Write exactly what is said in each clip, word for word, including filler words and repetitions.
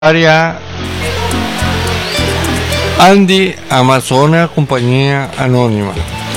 Área Andi Amazonas Compañía Anónima.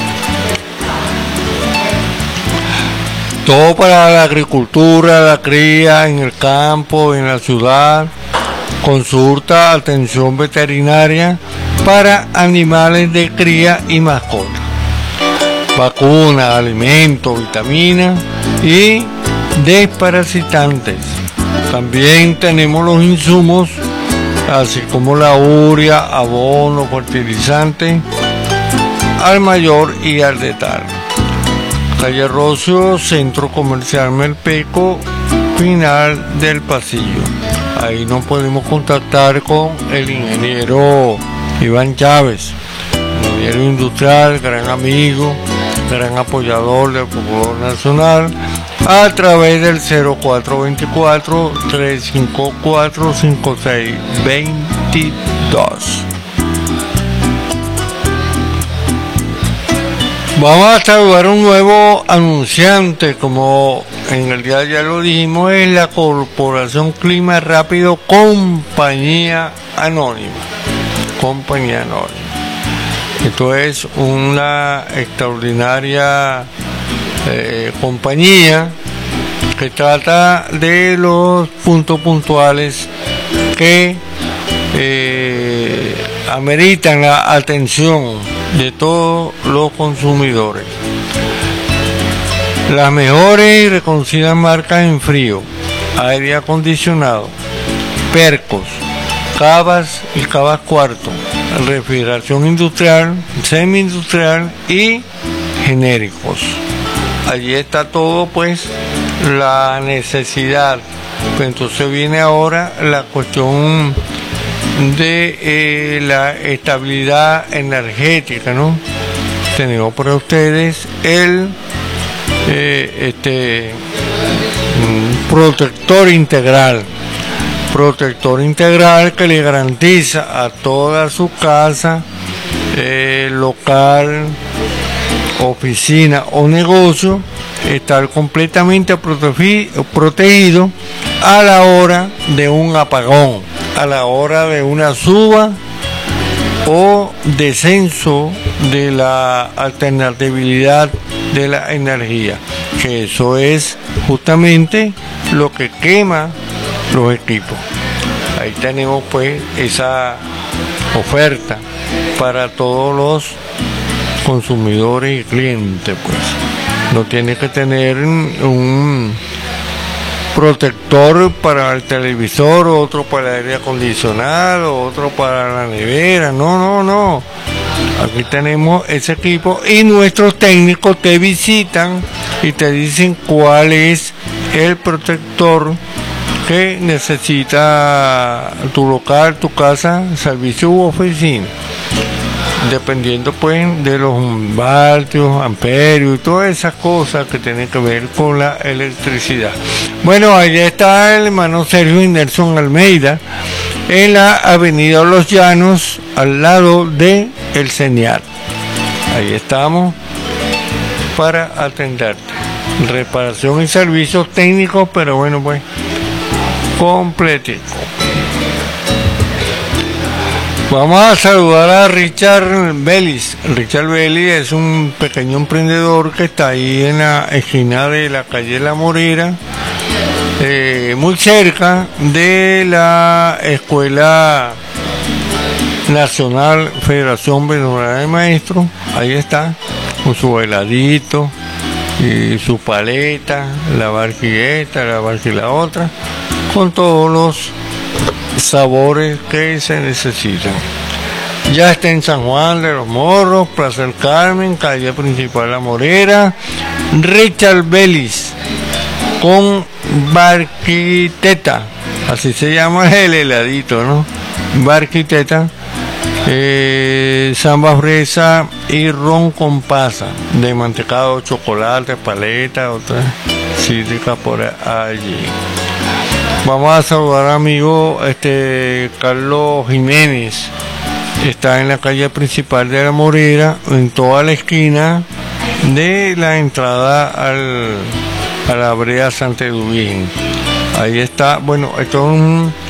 Todo para la agricultura, la cría en el campo, en la ciudad. Consulta, atención veterinaria para animales de cría y mascotas. Vacunas, alimentos, vitaminas y desparasitantes. También tenemos los insumos, así como la urea, abono, fertilizante, al mayor y al detalle. Calle Rocio, Centro Comercial Melpeco, final del pasillo. Ahí nos podemos contactar con el ingeniero Iván Chávez, ingeniero industrial, gran amigo, gran apoyador del fútbol nacional, a través del cero cuatro veinticuatro, trescientos cincuenta y cuatro, cincuenta y seis veintidós. Vamos a saludar un nuevo anunciante, como en el día de ayer lo dijimos, es la Corporación Clima Rápido Compañía Anónima. Compañía Anónima. Esto es una extraordinaria eh, compañía que trata de los puntos puntuales que eh, ameritan la atención de todos los consumidores. Las mejores y reconocidas marcas en frío, aire acondicionado, percos, cavas y cavas cuarto, refrigeración industrial, semi-industrial y genéricos. Allí está todo, pues, la necesidad. Pues entonces viene ahora la cuestión de eh, la estabilidad energética, ¿no? Tenemos para ustedes el eh, este protector integral. Protector integral que le garantiza a toda su casa, eh, local, oficina o negocio estar completamente protegido a la hora de un apagón, a la hora de una suba o descenso de la alternatividad de la energía, que eso es justamente lo que quema los equipos. Ahí tenemos pues esa oferta para todos los consumidores y clientes, pues. No tiene que tener un protector para el televisor, otro para el aire acondicionado, otro para la nevera. No, no, no. Aquí tenemos ese equipo y nuestros técnicos te visitan y te dicen cuál es el protector que necesita tu local, tu casa, servicio u oficina, dependiendo pues de los vatios, amperios y todas esas cosas que tienen que ver con la electricidad. Bueno, ahí está el hermano Sergio y Nelson Almeida en la avenida Los Llanos, al lado de el CENIAT. Ahí estamos para atenderte. Reparación y servicios técnicos, pero bueno, pues completito. Vamos a saludar a Richard Vélez. Richard Vélez es un pequeño emprendedor que está ahí en la esquina de la calle La Morera, eh, muy cerca de la Escuela Nacional Federación Venezolana de Maestros. Ahí está, con su heladito y su paleta, la barquilleta, la barca y la otra, con todos los sabores que se necesitan. Ya está en San Juan de los Morros, Plaza del Carmen, calle principal La Morera. Richard Vélez con barquiteta, así se llama el heladito, ¿no? Barquiteta, eh, samba fresa y ron con pasa, de mantecado, chocolate, paleta, otras cítricas por allí. Vamos a saludar a amigo este Carlos Jiménez. Está en la calle principal de La Morera, en toda la esquina de la entrada al, a la brea Santa Eduvigin. Ahí está, bueno, esto es un